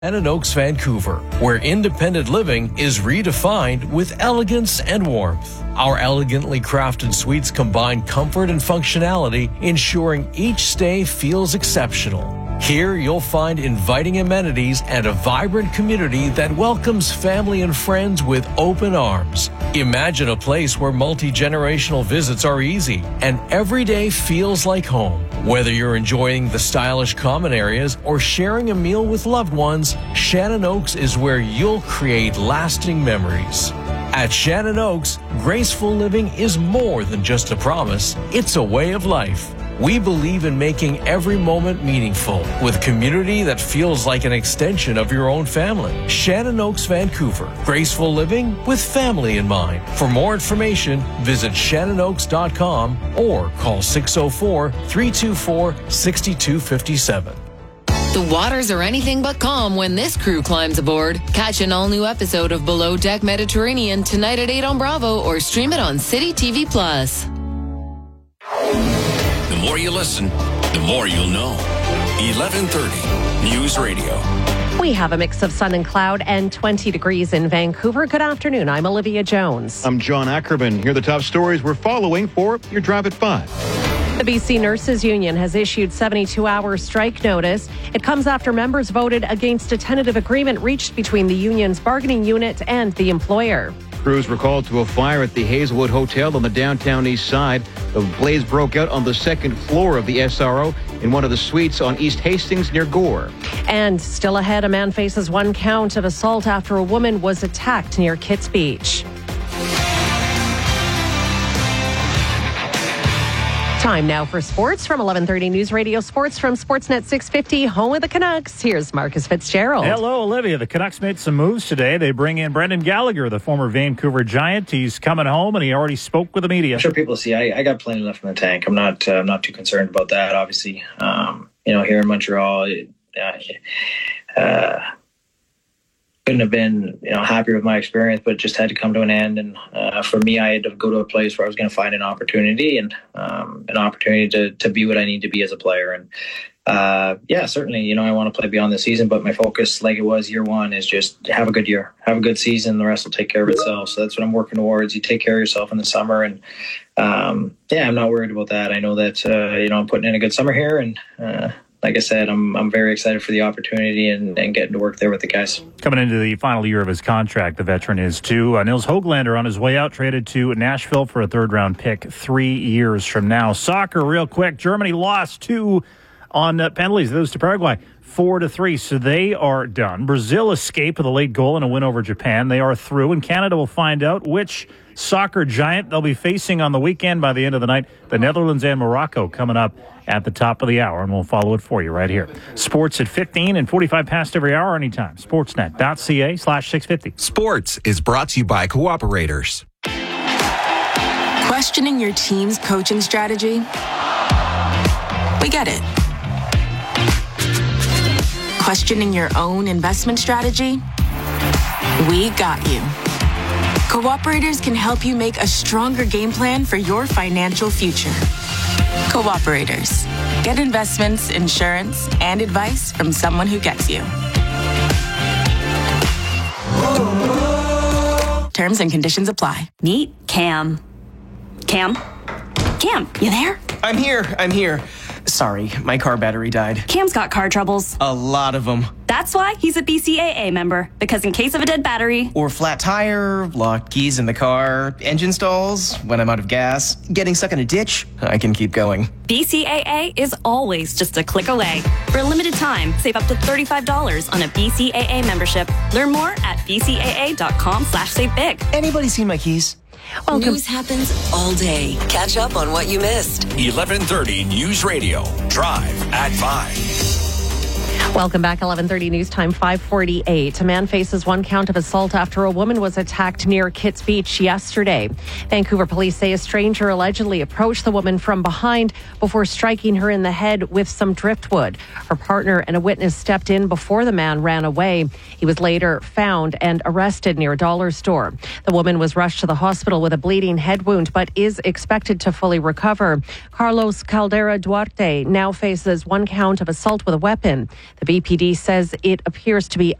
Shannon Oaks, Vancouver, where independent living is redefined with elegance and warmth. Our elegantly crafted suites combine comfort and functionality, ensuring each stay feels exceptional. Here, you'll find inviting amenities and a vibrant community that welcomes family and friends with open arms. Imagine a place where multi-generational visits are easy and every day feels like home. Whether you're enjoying the stylish common areas or sharing a meal with loved ones, Shannon Oaks is where you'll create lasting memories. At Shannon Oaks, graceful living is more than just a promise, it's a way of life. We believe in making every moment meaningful with community that feels like an extension of your own family. Shannon Oaks, Vancouver. Graceful living with family in mind. For more information, visit shannonoaks.com or call 604-324-6257. The waters are anything but calm when this crew climbs aboard. Catch an all-new episode of Below Deck Mediterranean tonight at 8 on Bravo or stream it on City TV+. The more you listen, the more you'll know. 1130 News Radio. We have a mix of sun and cloud and 20 degrees in Vancouver. Good afternoon. I'm Olivia Jones. I'm John Ackerman. Here are the top stories we're following for your Drive at 5. The BC Nurses Union has issued 72-hour strike notice. It comes after members voted against a tentative agreement reached between the union's bargaining unit and the employer. Crews were called to a fire at the Hazelwood Hotel on the downtown east side. The blaze broke out on the second floor of the SRO in one of the suites on East Hastings near Gore. And still ahead, a man faces one count of assault after a woman was attacked near Kitts Beach. Time now for sports from 1130 News Radio Sports from Sportsnet 650, home of the Canucks. Here's Marcus Fitzgerald. Hello, Olivia. The Canucks made some moves today. They bring in Brendan Gallagher, the former Vancouver Giant. He's coming home, and he already spoke with the media. I'm sure people see I got plenty left in the tank. I'm not too concerned about that, obviously. Here in Montreal, couldn't have been happier with my experience, but just had to come to an end. And for me, I had to go to a place where I was going to find an opportunity and an opportunity to be what I need to be as a player. And certainly, I want to play beyond the season, but my focus, like it was year one, is just have a good year, have a good season. The rest will take care of itself. So that's what I'm working towards. You take care of yourself in the summer, and I'm not worried about that. I know that I'm putting in a good summer here, and like I said, I'm very excited for the opportunity and getting to work there with the guys. Coming into the final year of his contract, the veteran is too. Nils Höglander on his way out, traded to Nashville for a third-round pick 3 years from now. Soccer, real quick. Germany lost 2 on penalties. Those to Paraguay, 4-3. So they are done. Brazil escaped with a late goal and a win over Japan. They are through, and Canada will find out which soccer giant they'll be facing on the weekend by the end of the night. The Netherlands and Morocco coming up at the top of the hour, and we'll follow it for you right here. Sports at 15 and 45 past every hour anytime. Sportsnet.ca/650. Sports is brought to you by Cooperators. Questioning your team's coaching strategy? We get it. Questioning your own investment strategy? We got you. Cooperators can help you make a stronger game plan for your financial future. Cooperators. Get investments, insurance, and advice from someone who gets you. Terms and conditions apply. Meet Cam. Cam, you there? I'm here. Sorry, my car battery died. Cam's got car troubles. A lot of them. That's why he's a BCAA member, because in case of a dead battery, or flat tire, locked keys in the car, engine stalls, when I'm out of gas, getting stuck in a ditch, I can keep going. BCAA is always just a click away. For a limited time, save up to $35 on a BCAA membership. Learn more at bcaa.com/savebig. Anybody seen my keys? Welcome. News happens all day. Catch up on what you missed. 1130 News Radio. Drive at 5. Welcome back. 11:30 news time, 5:48. A man faces one count of assault after a woman was attacked near Kitts Beach yesterday. Vancouver police say a stranger allegedly approached the woman from behind before striking her in the head with some driftwood. Her partner and a witness stepped in before the man ran away. He was later found and arrested near a dollar store. The woman was rushed to the hospital with a bleeding head wound, but is expected to fully recover. Carlos Caldera Duarte now faces one count of assault with a weapon. The BPD says it appears to be